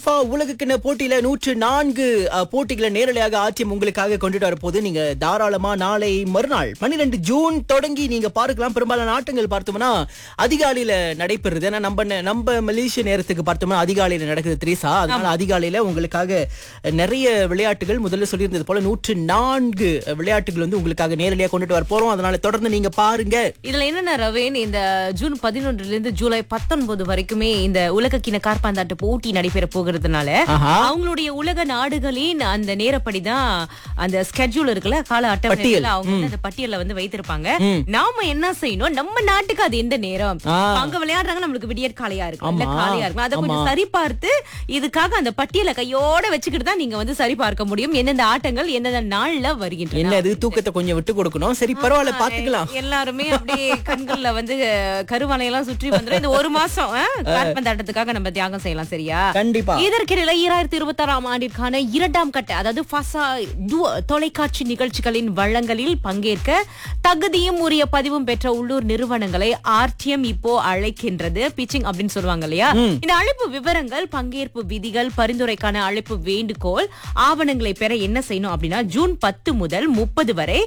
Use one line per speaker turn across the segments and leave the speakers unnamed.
FIFA உலகக்கிண்ண போட்டியில 104 போட்டிகளை நேரலையாக ஆட்சியம் உங்களுக்காக கொண்டுட்டு வரப்போது. நீங்க தாராளமா நாளை மறுநாள் 12 ஜூன் தொடங்கி நீங்க பார்க்கலாம். பெரும்பாலான ஆட்டங்கள் பார்த்தோம்னா அதிகாலையில நடைபெறுது. ஏன்னா நம்ம மலேசிய நேரத்துக்கு பார்த்தோம்னா அதிகாலையில நடக்குது திரேசா. அதனால அதிகாலையில உங்களுக்காக நிறைய விளையாட்டுகள் முதல்ல சொல்லியிருந்தது போல 104 விளையாட்டுகள் வந்து உங்களுக்காக நேரலையாக கொண்டுட்டு வர போறோம். அதனால தொடர்ந்து நீங்க பாருங்க.
இதுல என்னன்னா ரவேன், இந்த ஜூன் 11 இருந்து ஜூலை 19 வரைக்குமே இந்த உலகக்கிண காற்பந்தாட்ட போட்டி நடைபெற போகிறதுனால அவங்களுடைய உலக நாடுகளின் அந்த நேரப்படிதான் அந்த ஸ்கெட்யூல் இருக்குல்ல, கால அட்டவணையில அவங்க வந்து அந்த பட்டியல வந்து வைத்திருப்பாங்க. நாம என்ன செய்யணும், நம்ம நாட்டுக்கு அது எந்த நேரம் அங்க விளையாடுறாங்க, நம்மளுக்கு விடியற் காலையா இருக்கும் இல்ல காலையா இருக்கும், அதை கொஞ்சம் சரி பார்த்து இதுக்காக அந்த பட்டியலை கையோட வச்சுக்கிட்டு தான் நீங்க வந்து சரி பார்க்க முடியும் எந்தெந்த ஆட்டங்கள் எந்தெந்த நாள்ல வருகின்றன.
என்னது தூக்கத்தை கொஞ்சம் விட்டு கொடுக்கணும். சரி பரவாயில்ல, பாத்துக்கலாம்.
எல்லாருமே அப்படியே கண்கள்ல வந்து கருவாலையெல்லாம் சுற்றி வந்துடும். இந்த ஒரு மாசம் காற்பந்தாட்டத்துக்காக நம்ம தியாகம் செய்யலாம். சரியா?
கண்டிப்பா.
இதற்கிடையில 2026ஆம் ஆண்டிற்கான 2ஆம் கட்ட, அதாவது தொலைக்காட்சி நிகழ்ச்சிகளின் வழங்கலில் பங்கேற்க தகுதியும் உரிய பதிவும் பெற்ற உள்ளூர் நிறுவனங்களை RTM இப்போ அழைக்கின்றது. பிச்சிங் அப்படின்னு சொல்லுவாங்க இல்லையா? இந்த அழைப்பு விவரங்கள், பங்கேற்பு விதிகள், பரிந்துரைக்கான அழைப்பு வேண்டுகோள் ஆவணங்களை பெற என்ன செய்யணும் அப்படின்னா ஜூன் 10 முதல் 30 வரை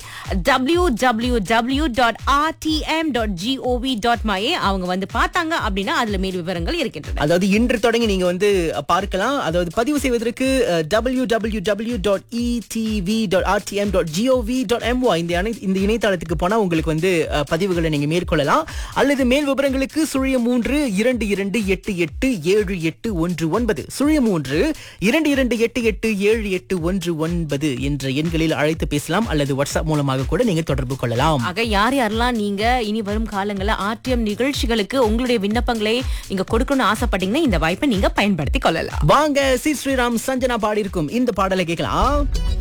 www.rtm.gov.my அவங்க வந்து பார்த்தாங்க அப்படின்னா அதுல மேல் விவரங்கள் இருக்கின்றன.
அதாவது இன்று தொடங்கி நீங்க வந்து பார்க்கலாம். அதாவது பதிவு செய்வதற்கு www.etv.rtm.gov.my இந்த இணையதளத்துக்கு போனா உங்களுக்கு வந்து பதிவுகளை நீங்க மேற்கொள்ளலாம். அல்லது மேல் விவரங்களுக்கு 0322887819 0322887819 என்ற எண்களில் அழைத்து பேசலாம். அல்லது வாட்ஸ்அப் மூலமாக கூட நீங்க தொடர்பு கொள்ளலாம்.
ஆக யாரெல்லாம் நீங்க இனி வரும் காலங்களில் RTM நிகழ்ச்சிகளுக்கு உங்களுடைய விண்ணப்பங்களை நீங்க கொடுக்கணும்னு ஆசைப்பட்டீங்கன்னா இந்த வாய்ப்பை நீங்க பயன்படுத்திக் கொள்ளலாம்.
வாங்க, சி ஸ்ரீராம் சஞ்சனா பாடி இருக்கும் இந்த பாடலை கேட்கலாம்.